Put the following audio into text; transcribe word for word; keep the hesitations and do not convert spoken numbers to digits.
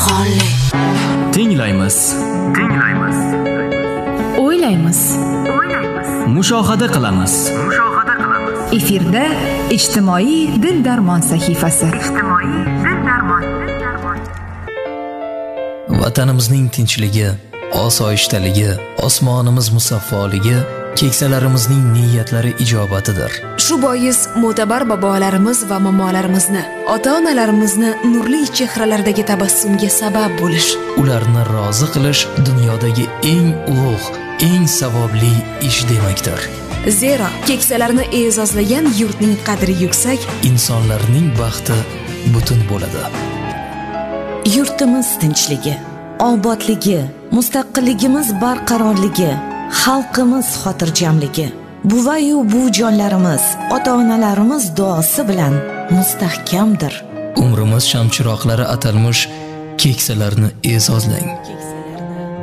Oqshomxonlik. Tinglaymiz. Tinglaymiz. O'ylaymiz. O'ylaymiz. Mushohada qilamiz. Mushohada qilamiz. Efirda ijtimoiy dil darmon sahifasi. Ijtimoiy dil darmon. Vatanimizning tinchligi, osoyishtaligi, osmonimiz musaffoligi keksalarimizning niyatlari ijobatidir. Shu bois mo'tabar bobolarimiz va momolarimizni, ota-onalarimizni nurli chehralardagi tabassumga sabab bo'lish, Ularni rozi qilish dunyodagi eng ulug', eng savobli ish demakdir. Zero keksalarni e'zozlagan yurtning qadri yuksak, Insonlarning baxti butun bo'ladi. Yurtimiz tinchligi, obodligi, mustaqilligimiz barqarorligi, xalqimiz xotirjamligi, buvayu buvijonlarimiz, ota-onalarimiz duosi bilan mustahkamdir. Umrimiz shamchiroqlari atalmish keksalarni e'zozlang.